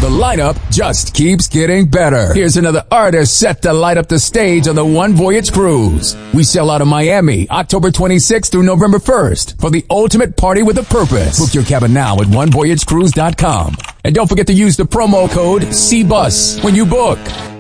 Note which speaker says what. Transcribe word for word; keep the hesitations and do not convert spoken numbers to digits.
Speaker 1: The lineup just keeps getting better. Here's another artist set to light up the stage on the One Voyage Cruise. We sail out of Miami October twenty-sixth through November first for the ultimate party with a purpose. Book your cabin now at one voyage cruise dot com. And don't forget to use the promo code C bus when you book.